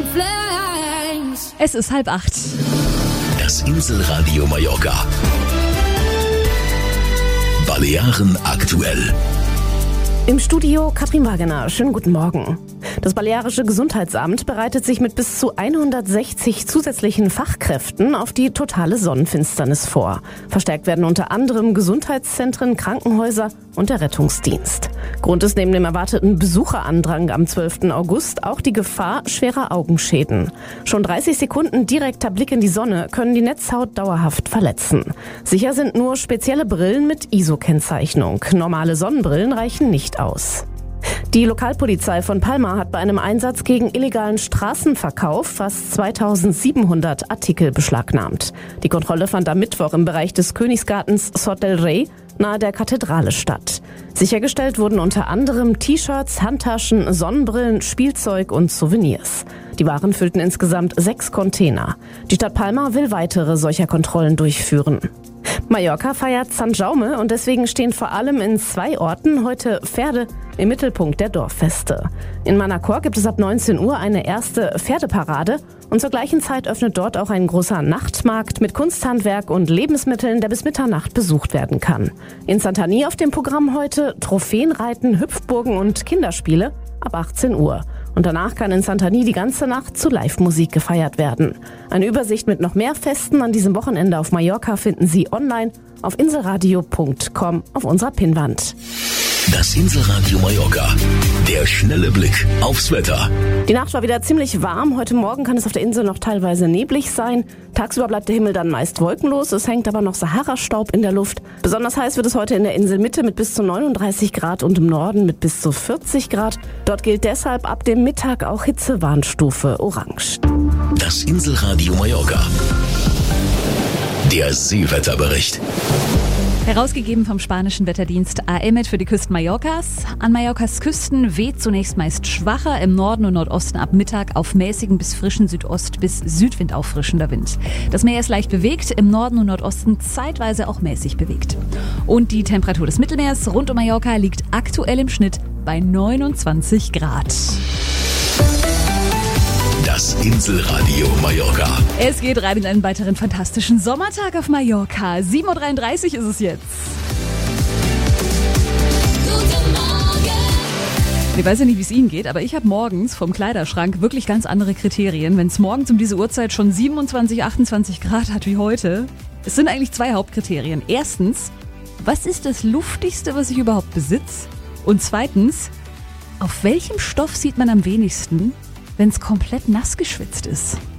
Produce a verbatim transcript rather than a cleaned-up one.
flames. Es ist halb acht. Das Inselradio Mallorca. Balearen aktuell. Im Studio Katrin Wagener. Schönen guten Morgen. Das Balearische Gesundheitsamt bereitet sich mit bis zu hundertsechzig zusätzlichen Fachkräften auf die totale Sonnenfinsternis vor. Verstärkt werden unter anderem Gesundheitszentren, Krankenhäuser und der Rettungsdienst. Grund ist neben dem erwarteten Besucherandrang am zwölften August auch die Gefahr schwerer Augenschäden. Schon dreißig Sekunden direkter Blick in die Sonne können die Netzhaut dauerhaft verletzen. Sicher sind nur spezielle Brillen mit I S O-Kennzeichnung. Normale Sonnenbrillen reichen nicht aus. Die Lokalpolizei von Palma hat bei einem Einsatz gegen illegalen Straßenverkauf fast zweitausendsiebenhundert Artikel beschlagnahmt. Die Kontrolle fand am Mittwoch im Bereich des Königsgartens Sot del Rey nahe der Kathedrale statt. Sichergestellt wurden unter anderem T-Shirts, Handtaschen, Sonnenbrillen, Spielzeug und Souvenirs. Die Waren füllten insgesamt sechs Container. Die Stadt Palma will weitere solcher Kontrollen durchführen. Mallorca feiert Sant Jaume und deswegen stehen vor allem in zwei Orten heute Pferde im Mittelpunkt der Dorffeste. In Manacor gibt es ab neunzehn Uhr eine erste Pferdeparade und zur gleichen Zeit öffnet dort auch ein großer Nachtmarkt mit Kunsthandwerk und Lebensmitteln, der bis Mitternacht besucht werden kann. In Santanyí auf dem Programm heute Trophäenreiten, Hüpfburgen und Kinderspiele ab achtzehn Uhr. Und danach kann in Santanyí die ganze Nacht zu Live-Musik gefeiert werden. Eine Übersicht mit noch mehr Festen an diesem Wochenende auf Mallorca finden Sie online auf inselradio punkt com auf unserer Pinnwand. Das Inselradio Mallorca. Der schnelle Blick aufs Wetter. Die Nacht war wieder ziemlich warm. Heute Morgen kann es auf der Insel noch teilweise neblig sein. Tagsüber bleibt der Himmel dann meist wolkenlos. Es hängt aber noch Sahara-Staub in der Luft. Besonders heiß wird es heute in der Inselmitte mit bis zu neununddreißig Grad und im Norden mit bis zu vierzig Grad. Dort gilt deshalb ab dem Mittag auch Hitzewarnstufe Orange. Das Inselradio Mallorca. Der Seewetterbericht. Herausgegeben vom spanischen Wetterdienst A E M E T für die Küsten Mallorcas. An Mallorcas Küsten weht zunächst meist schwacher, im Norden und Nordosten ab Mittag auf mäßigen bis frischen Südost- bis Südwind auffrischender Wind. Das Meer ist leicht bewegt, im Norden und Nordosten zeitweise auch mäßig bewegt. Und die Temperatur des Mittelmeers rund um Mallorca liegt aktuell im Schnitt bei neunundzwanzig Grad. Das Inselradio Mallorca. Es geht rein in einen weiteren fantastischen Sommertag auf Mallorca. sieben Uhr dreiunddreißig ist es jetzt. Guten Morgen. Ich weiß ja nicht, wie es Ihnen geht, aber ich habe morgens vom Kleiderschrank wirklich ganz andere Kriterien. Wenn es morgens um diese Uhrzeit schon siebenundzwanzig, achtundzwanzig Grad hat wie heute, es sind eigentlich zwei Hauptkriterien. Erstens, was ist das Luftigste, was ich überhaupt besitze? Und zweitens, auf welchem Stoff sieht man am wenigsten, wenn es komplett nass geschwitzt ist?